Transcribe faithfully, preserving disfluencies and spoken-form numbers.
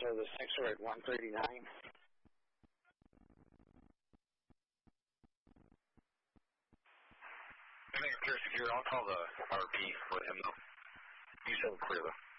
So the six are at one thirty-nine. I think I'm curious if you're, I'll call the R P with him though. You show him clear though.